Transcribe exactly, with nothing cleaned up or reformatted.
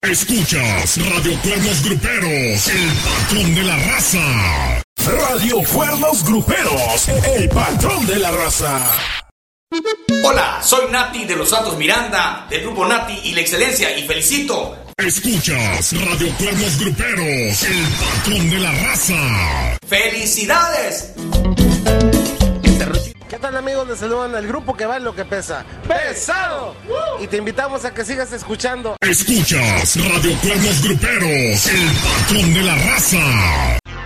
Escuchas Radio Cuernos Gruperos, el patrón de la raza. Radio Cuernos Gruperos, el patrón de la raza. Hola, soy Nati de los Santos Miranda, del grupo Nati y la Excelencia, y felicito. Escuchas Radio Cuernos Gruperos, el patrón de la raza. ¡Felicidades! ¿Qué tal, amigos? Les saludan al grupo que vale lo que pesa. ¡Pesado! Y te invitamos a que sigas escuchando. Escuchas Radio Cuernos Gruperos, el patrón de la raza.